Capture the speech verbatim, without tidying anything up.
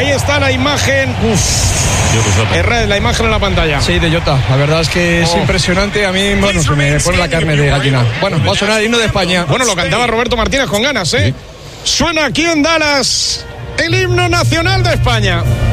ahí está la imagen. Uf. Herrera, la imagen en la pantalla. Sí, de Jota. La verdad es que es oh. impresionante. A mí, bueno, se me pone la carne de gallina. Bueno, va a sonar el himno de España. Bueno, lo cantaba Roberto Martínez con ganas, ¿eh? Sí. Suena aquí en Dallas el himno nacional de España.